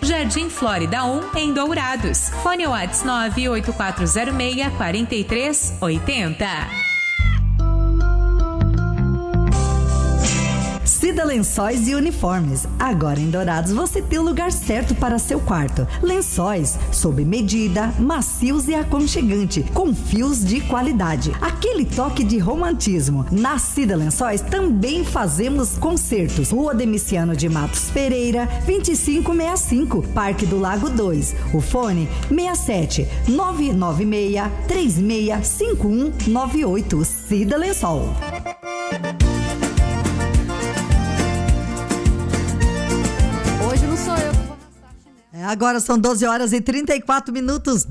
Jardim Flórida 1, em Dourados. Fone WhatsApp 98406-4380. Cida Lençóis e Uniformes. Agora em Dourados você tem o lugar certo para seu quarto. Lençóis sob medida, macios e aconchegante, com fios de qualidade. Aquele toque de romantismo. Na Cida Lençóis também fazemos concertos. Rua Demiciano de Matos Pereira, 2565, Parque do Lago 2. O fone 67 996 36 5198. Cida Lençol. Agora são 12 horas e 34 minutos,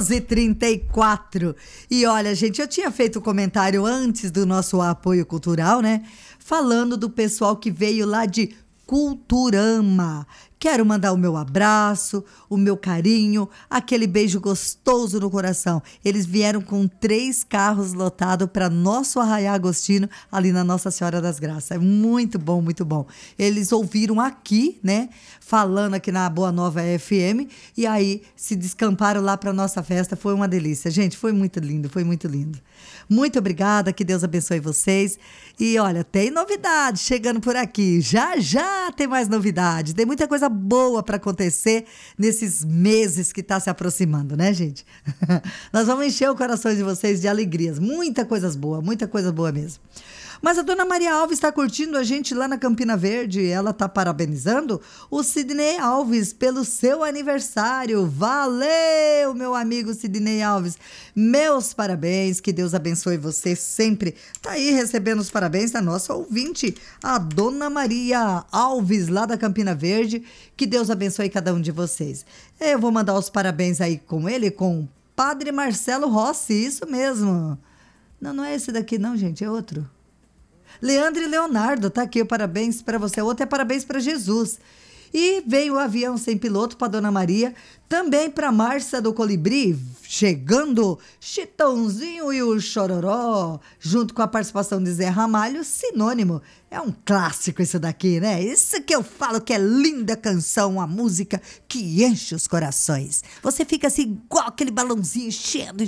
12h34. E olha, gente, eu tinha feito um comentário antes do nosso apoio cultural, né? Falando do pessoal que veio lá de Culturama. Quero mandar o meu abraço, o meu carinho, aquele beijo gostoso no coração. Eles vieram com 3 carros lotados para nosso Arraiá Agostinho, ali na Nossa Senhora das Graças. É muito bom, muito bom. Eles ouviram aqui, né, falando aqui na Boa Nova FM, e aí se descamparam lá para nossa festa. Foi uma delícia, gente, foi muito lindo, foi muito lindo. Muito obrigada, que Deus abençoe vocês. E olha, tem novidade chegando por aqui. Já tem mais novidade. Tem muita coisa boa para acontecer nesses meses que está se aproximando, né, gente? Nós vamos encher o coração de vocês de alegrias. Muita coisa boa mesmo. Mas a dona Maria Alves está curtindo a gente lá na Campina Verde. Ela está parabenizando o Sidney Alves pelo seu aniversário. Valeu, meu amigo Sidney Alves. Meus parabéns, que Deus abençoe você sempre. Tá aí recebendo os parabéns da nossa ouvinte, a dona Maria Alves, lá da Campina Verde. Que Deus abençoe cada um de vocês. Eu vou mandar os parabéns aí com ele, com o Padre Marcelo Rossi, isso mesmo. Não é esse daqui não, gente, é outro. Leandro e Leonardo, tá aqui o parabéns para você. Outro é parabéns para Jesus. E veio o avião sem piloto para Dona Maria, também para Márcia do Colibri, chegando Chitãozinho e o Chororó, junto com a participação de Zé Ramalho, sinônimo. É um clássico isso daqui, né? Isso que eu falo que é linda canção, uma música que enche os corações. Você fica assim, igual aquele balãozinho, enchendo.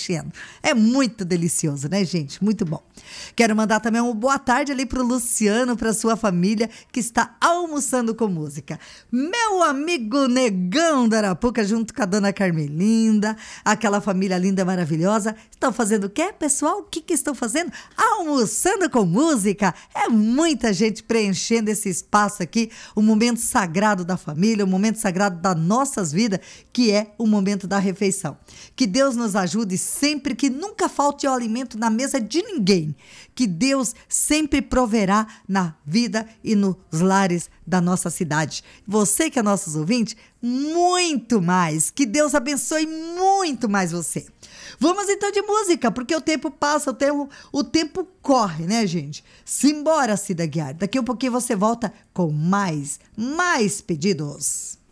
É muito delicioso, né, gente? Muito bom. Quero mandar também uma boa tarde ali pro Luciano, pra sua família, que está almoçando com música. Meu amigo Negão da Arapuca, junto com a dona Carmelinda, aquela família linda, maravilhosa. Estão fazendo o quê, pessoal? O que estão fazendo? Almoçando com música. É muita gente preenchendo esse espaço aqui, o momento sagrado da família, o momento sagrado das nossas vidas, que é o momento da refeição. Que Deus nos ajude sempre, que nunca falte o alimento na mesa de ninguém. Que Deus sempre proverá na vida e nos lares da nossa cidade. Você que é nosso ouvinte, muito mais. Que Deus abençoe muito mais você. Vamos então de música, porque o tempo passa, o tempo corre, né, gente? Simbora, Cida Guiar. Daqui a um pouquinho você volta com mais pedidos.